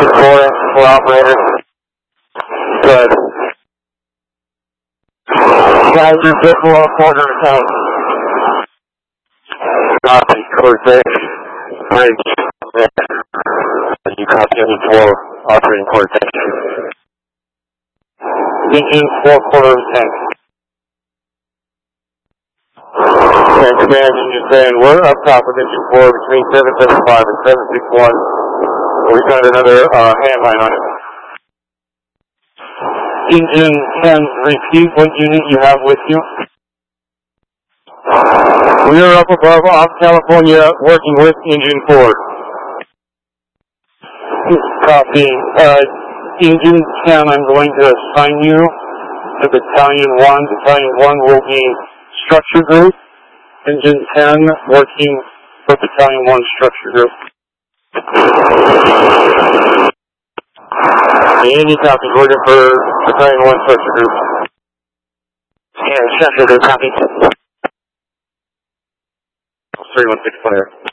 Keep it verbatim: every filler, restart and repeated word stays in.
four, four operator. Good. Guys, you're just below quarter tank. Copy, code six. Bridge. You copy any four operating quarter tank. Engine four quarter of the tank. And command engine saying we're up top of engine four between seven seven five and seven six one. We've got another uh, handline on it. Engine ten, repeat what unit you have with you. We are up above off California working with engine four. Copy. Uh, engine ten, I'm going to assign you to battalion one. Battalion one will be structure group. Engine ten working for battalion one structure group. Any copies working for battalion one structure group. Yeah, structure group copy. three one six player.